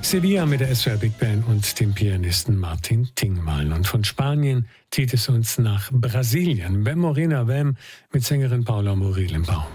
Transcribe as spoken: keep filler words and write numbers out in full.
Sevilla mit der S W R Big Band und dem Pianisten Martin Tingmann. Und von Spanien zieht es uns nach Brasilien. Vem Morena Vem mit Sängerin Paula Murilenbaum.